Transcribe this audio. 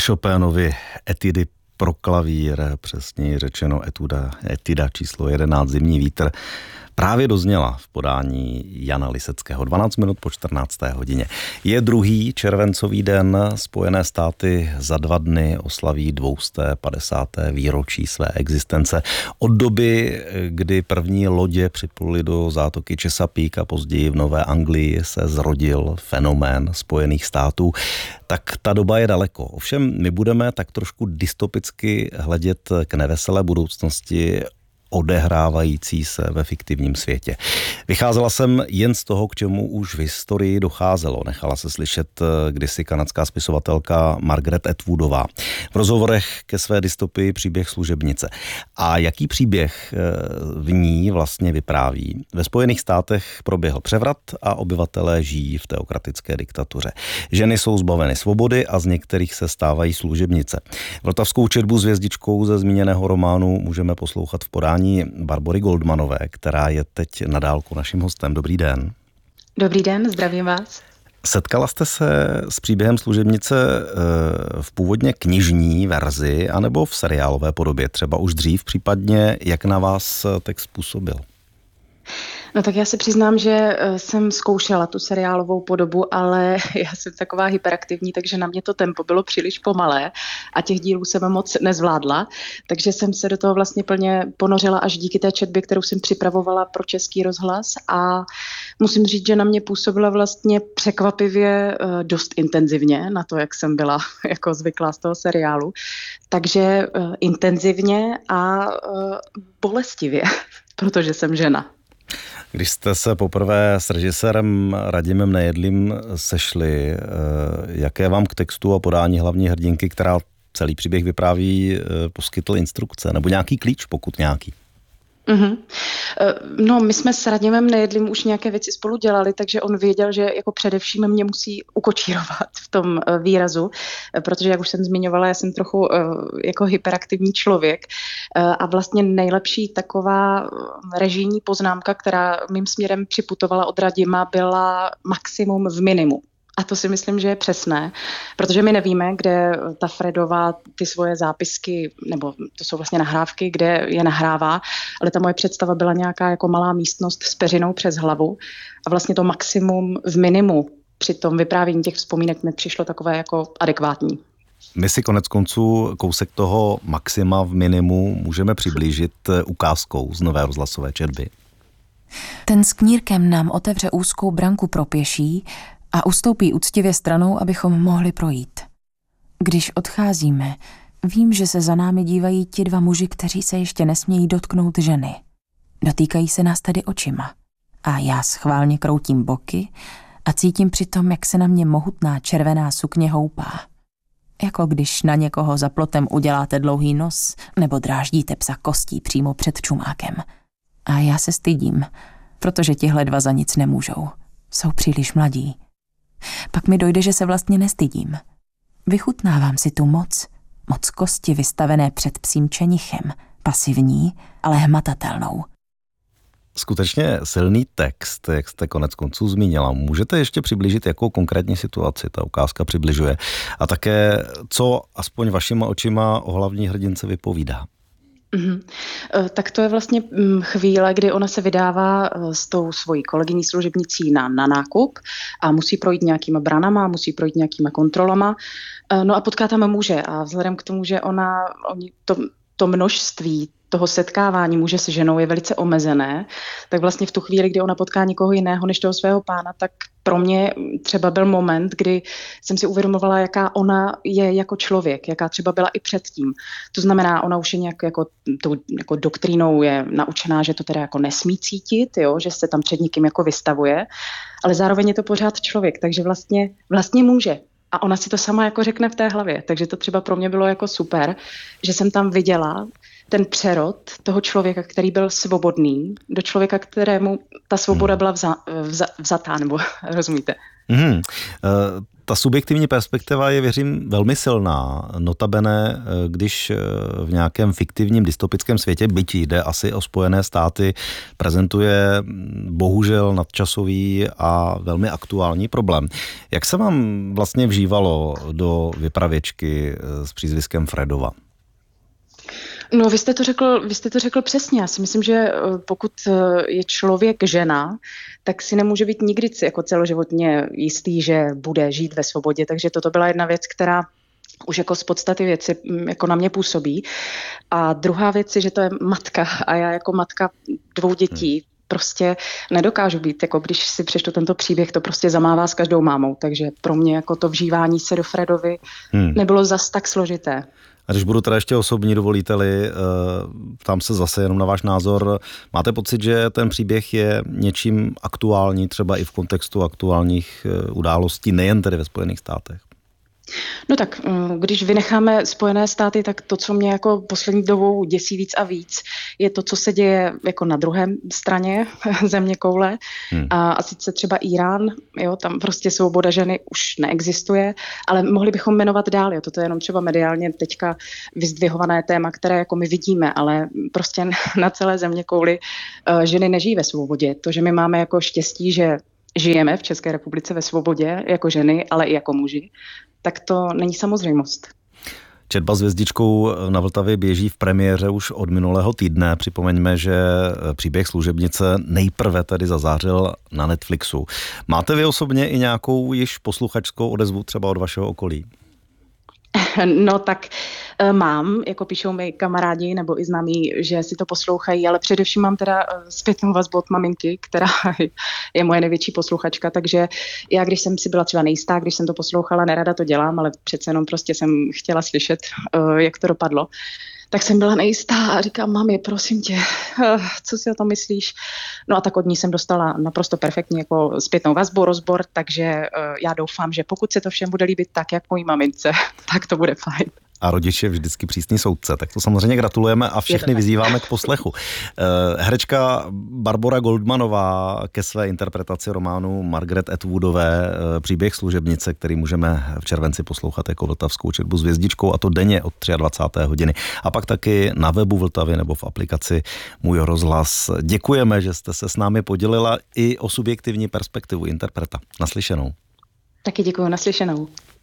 Chopinovi etidy pro klavír, přesněji řečeno etida číslo 11, Zimní vítr, právě dozněla v podání Jana Liseckého 12 minut po 14. hodině. Je 2. červencový den, Spojené státy za 2 dny oslaví 250. výročí své existence. Od doby, kdy první lodě připluly do zátoky Chesapeake a později v Nové Anglii se zrodil fenomén Spojených států, tak ta doba je daleko. Ovšem my budeme tak trošku dystopicky hledět k neveselé budoucnosti odehrávající se ve fiktivním světě. Vycházela jsem jen z toho, k čemu už v historii docházelo. Nechala se slyšet kdysi kanadská spisovatelka Margaret Atwoodová v rozhovorech ke své dystopii Příběh služebnice. A jaký příběh v ní vlastně vypráví? Ve Spojených státech proběhl převrat a obyvatelé žijí v teokratické diktatuře. Ženy jsou zbaveny svobody a z některých se stávají služebnice. Vltavskou četbu s hvězdičkou ze zmíněného románu můžeme poslouchat v podání Barbory Goldmanové, která je teď na dálku naším hostem. Dobrý den. Dobrý den, zdravím vás. Setkala jste se s příběhem služebnice v původně knižní verzi anebo v seriálové podobě, třeba už dřív, případně jak na vás text působil? No tak já se přiznám, že jsem zkoušela tu seriálovou podobu, ale já jsem taková hyperaktivní, takže na mě to tempo bylo příliš pomalé a těch dílů jsem moc nezvládla, takže jsem se do toho vlastně plně ponořila až díky té četbě, kterou jsem připravovala pro Český rozhlas a musím říct, že na mě působila vlastně překvapivě dost intenzivně na to, jak jsem byla jako zvyklá z toho seriálu. Takže intenzivně a bolestivě, protože jsem žena. Když jste se poprvé s režisérem Radimem Nejedlým sešli, jaké vám k textu a podání hlavní hrdinky, která celý příběh vypráví, poskytl instrukce nebo nějaký klíč, pokud nějaký? Mm-hmm. No, my jsme s Radimem Nejedlým už nějaké věci spolu dělali, takže on věděl, že jako především mě musí ukočírovat v tom výrazu, protože jak už jsem zmiňovala, já jsem trochu jako hyperaktivní člověk a vlastně nejlepší taková režijní poznámka, která mým směrem připutovala od Radima, byla maximum v minimu. A to si myslím, že je přesné, protože my nevíme, kde ta Fredová ty svoje zápisky, nebo to jsou vlastně nahrávky, kde je nahrává, ale ta moje představa byla nějaká jako malá místnost s peřinou přes hlavu a vlastně to maximum v minimu při tom vyprávění těch vzpomínek mi přišlo takové jako adekvátní. My si konec konců kousek toho maxima v minimu můžeme přiblížit ukázkou z nové rozhlasové četby. Ten s knírkem nám otevře úzkou branku pro pěší a ustoupí úctivě stranou, abychom mohli projít. Když odcházíme, vím, že se za námi dívají ti 2 muži, kteří se ještě nesmějí dotknout ženy. Dotýkají se nás tedy očima. A já schválně kroutím boky a cítím přitom, jak se na mě mohutná červená sukně houpá. Jako když na někoho za plotem uděláte dlouhý nos nebo dráždíte psa kostí přímo před čumákem. A já se stydím, protože tihle 2 za nic nemůžou. Jsou příliš mladí. Pak mi dojde, že se vlastně nestydím. Vychutnávám si tu moc kosti vystavené před psím čenichem, pasivní, ale hmatatelnou. Skutečně silný text, jak jste konec konců zmínila. Můžete ještě přiblížit, jakou konkrétní situaci ta ukázka přibližuje? A také, co aspoň vašima očima o hlavní hrdince vypovídá? Tak to je vlastně chvíle, kdy ona se vydává s tou svojí kolegyní služebnicí na nákup a musí projít nějakýma branama, musí projít nějakýma kontrolama. No a potká tam muže a vzhledem k tomu, že to množství toho setkávání muže se ženou je velice omezené, tak vlastně v tu chvíli, kdy ona potká někoho jiného než toho svého pána, tak pro mě třeba byl moment, kdy jsem si uvědomovala, jaká ona je jako člověk, jaká třeba byla i předtím. To znamená, ona už je nějak jako doktrínou je naučená, že to teda jako nesmí cítit, jo, že se tam před někým jako vystavuje, ale zároveň je to pořád člověk, takže vlastně může. A ona si to sama jako řekne v té hlavě. Takže to třeba pro mě bylo jako super, že jsem tam viděla ten přerod toho člověka, který byl svobodný, do člověka, kterému ta svoboda byla vzatá, nebo rozumíte? Ta subjektivní perspektiva je, věřím, velmi silná. Notabene, když v nějakém fiktivním dystopickém světě, byť jde asi o Spojené státy, prezentuje bohužel nadčasový a velmi aktuální problém. Jak se vám vlastně vžívalo do vypravěčky s přízviskem Fredova? No, vy jste to řekl přesně. Já si myslím, že pokud je člověk žena, tak si nemůže být nikdy jako celoživotně jistý, že bude žít ve svobodě. Takže toto byla jedna věc, která už jako z podstaty věci jako na mě působí. A druhá věc je, že to je matka a já jako matka 2 dětí prostě nedokážu být, jako když si přečtu tento příběh, to prostě zamává s každou mámou. Takže pro mě jako to vžívání se do Fredovi nebylo zas tak složité. A když budu teda ještě osobní, dovolíte-li, ptám se zase jenom na váš názor. Máte pocit, že ten příběh je něčím aktuální, třeba i v kontextu aktuálních událostí, nejen tedy ve Spojených státech? No tak, když vynecháme Spojené státy, tak to, co mě jako poslední dobou děsí víc a víc, je to, co se děje jako na druhé straně zeměkoule. A sice třeba Irán, jo, tam prostě svoboda ženy už neexistuje, ale mohli bychom jmenovat dál, jo, toto je jenom třeba mediálně teďka vyzdvihované téma, které jako my vidíme, ale prostě na celé zeměkouli ženy nežijí ve svobodě. To, že my máme jako štěstí, že žijeme v České republice ve svobodě jako ženy, ale i jako muži, tak to není samozřejmost. Četba s hvězdičkou na Vltavě běží v premiéře už od minulého týdne. Připomeňme, že příběh služebnice nejprve tedy zazářil na Netflixu. Máte vy osobně i nějakou již posluchačskou odezvu třeba od vašeho okolí? No tak mám, jako píšou mi kamarádi nebo i známí, že si to poslouchají, ale především mám teda zpětnou vazbu od maminky, která je moje největší posluchačka, takže já, když jsem si byla třeba nejistá, když jsem to poslouchala, nerada to dělám, ale přece jenom prostě jsem chtěla slyšet, jak to dopadlo, tak jsem byla nejistá a říkám, mami, prosím tě, co si o tom myslíš? No a tak od ní jsem dostala naprosto perfektní jako zpětnou vazbu, rozbor, takže já doufám, že pokud se to všem bude líbit tak, jak mojí mamince, tak to bude fajn. A rodič je vždycky přísný soudce, tak to samozřejmě gratulujeme a všechny vyzýváme k poslechu. Herečka Barbora Goldmanová ke své interpretaci románu Margaret Atwoodové Příběh služebnice, který můžeme v červenci poslouchat jako vltavskou četbu s hvězdičkou, a to denně od 23. hodiny. A pak taky na webu Vltavy nebo v aplikaci Můj rozhlas. Děkujeme, že jste se s námi podělila i o subjektivní perspektivu interpreta. Naslyšenou. Taky děkuji, naslyšenou.